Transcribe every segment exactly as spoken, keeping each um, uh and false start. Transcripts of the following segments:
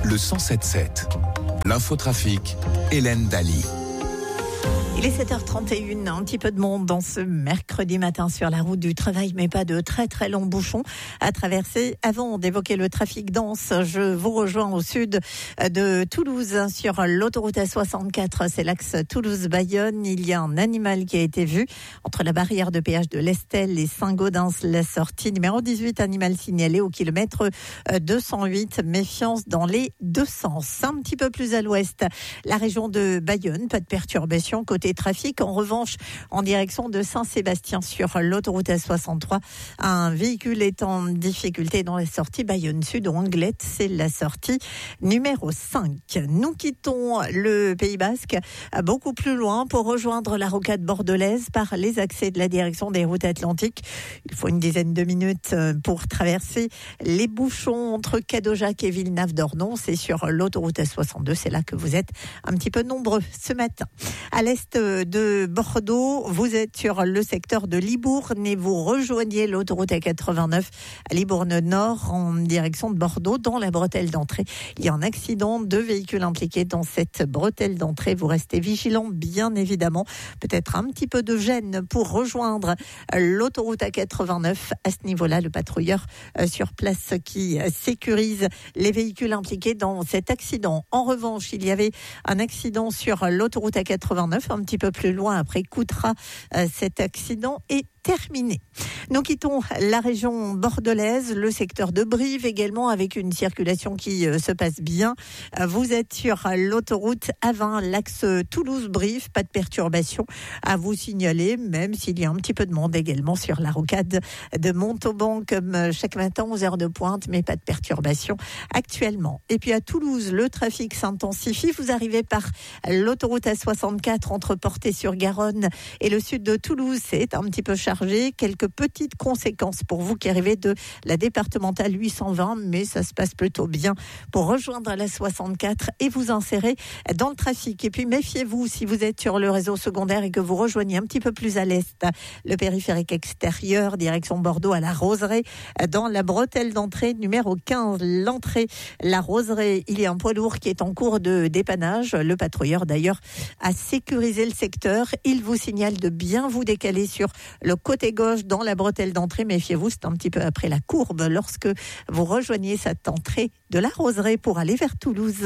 le cent sept sept. L'infotrafic, Hélène Daly. Il est sept heures trente et une, un petit peu de monde dans ce mercredi matin sur la route du travail, mais pas de très très longs bouchons à traverser. Avant d'évoquer le trafic dense, je vous rejoins au sud de Toulouse sur l'autoroute A soixante-quatre, c'est l'axe Toulouse-Bayonne. Il y a un animal qui a été vu entre la barrière de péage de l'Estel et Saint-Gaudens, la sortie numéro dix-huit, animal signalé au kilomètre deux cent huit. Méfiance dans les deux sens. Un petit peu plus à l'ouest, la région de Bayonne, pas de perturbation côté trafic. En revanche, en direction de Saint-Sébastien sur l'autoroute A soixante-trois, un véhicule est en difficulté dans la sortie Bayonne Sud ou Anglette, c'est la sortie numéro cinq. Nous quittons le Pays Basque beaucoup plus loin pour rejoindre la rocade bordelaise par les accès de la direction des routes atlantiques. Il faut une dizaine de minutes pour traverser les bouchons entre Cadojac et Villenave-d'Ornon. C'est sur l'autoroute A soixante-deux, c'est là que vous êtes un petit peu nombreux ce matin. À l'est de Bordeaux, vous êtes sur le secteur de Libourne et vous rejoignez l'autoroute A quatre-vingt-neuf à Libourne-Nord en direction de Bordeaux. Dans la bretelle d'entrée, il y a un accident, deux véhicules impliqués dans cette bretelle d'entrée. Vous restez vigilants, bien évidemment. Peut-être un petit peu de gêne pour rejoindre l'autoroute A quatre-vingt-neuf. À ce niveau-là, le patrouilleur sur place qui sécurise les véhicules impliqués dans cet accident. En revanche, il y avait un accident sur l'autoroute A quatre-vingt-neuf, un petit peu plus loin après Coutras. Euh, cet accident est terminé. Nous quittons la région bordelaise, le secteur de Brive également, avec une circulation qui euh, se passe bien. Euh, vous êtes sur l'autoroute A vingt, l'axe Toulouse-Brive, pas de perturbation à vous signaler, même s'il y a un petit peu de monde également sur la rocade de Montauban, comme chaque matin aux heures de pointe, mais pas de perturbation actuellement. Et puis à Toulouse, le trafic s'intensifie. Vous arrivez par l'autoroute A soixante-quatre entre Portet-sur-Garonne et le sud de Toulouse, c'est un petit peu chargé. Quelques petites conséquences pour vous qui arrivez de la départementale huit cent vingt, mais ça se passe plutôt bien pour rejoindre la soixante-quatre et vous insérer dans le trafic. Et puis méfiez-vous si vous êtes sur le réseau secondaire et que vous rejoignez un petit peu plus à l'est le périphérique extérieur, direction Bordeaux à la Roseraie, dans la bretelle d'entrée numéro quinze, l'entrée la Roseraie. Il y a un poids lourd qui est en cours de dépannage. Le patrouilleur d'ailleurs a sécurisé le secteur. Il vous signale de bien vous décaler sur le côté gauche dans la bretelle d'entrée. Méfiez-vous, c'est un petit peu après la courbe lorsque vous rejoignez cette entrée de la Roseraie pour aller vers Toulouse.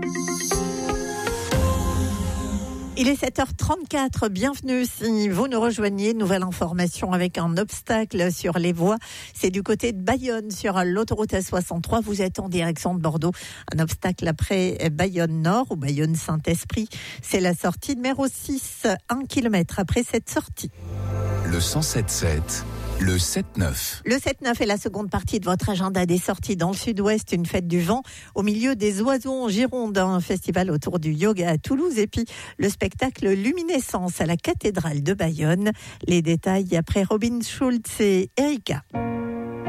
Il est sept heures trente-quatre, bienvenue si vous nous rejoignez. Nouvelle information avec un obstacle sur les voies. C'est du côté de Bayonne sur l'autoroute A soixante-trois. Vous êtes en direction de Bordeaux. Un obstacle après Bayonne-Nord ou Bayonne-Saint-Esprit. C'est la sortie numéro six, un kilomètre après cette sortie. Le cent sept sept, le sept neuf. Le sept neuf est la seconde partie de votre agenda des sorties dans le sud-ouest. Une fête du vent au milieu des oiseaux en Gironde, un festival autour du yoga à Toulouse et puis le spectacle Luminescence à la cathédrale de Bayonne. Les détails après Robin Schulz et Erika.